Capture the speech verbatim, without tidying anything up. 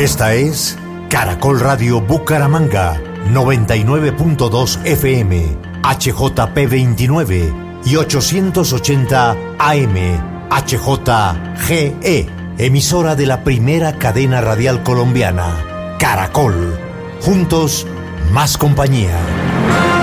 Esta es Caracol Radio Bucaramanga, noventa y nueve punto dos F M, H J P veintinueve y ochocientos ochenta A M, H J G E, emisora de la primera cadena radial colombiana, Caracol. Juntos, más compañía.